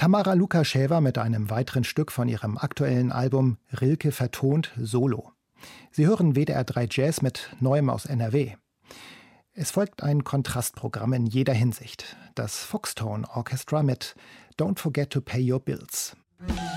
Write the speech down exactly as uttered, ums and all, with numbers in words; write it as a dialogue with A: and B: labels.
A: Tamara Lukascheva mit einem weiteren Stück von ihrem aktuellen Album Rilke vertont Solo. Sie hören W D R drei Jazz mit Neuem aus N R W. Es folgt ein Kontrastprogramm in jeder Hinsicht. Das Foxtone Orchestra mit Don't Forget to Pay Your Bills.